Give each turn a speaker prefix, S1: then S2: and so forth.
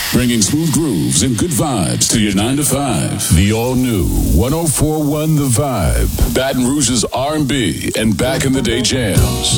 S1: bringing smooth grooves and good vibes to your 9 to 5. The all-new 104.1 The Vibe. Baton Rouge's R&B and back-in-the-day jams.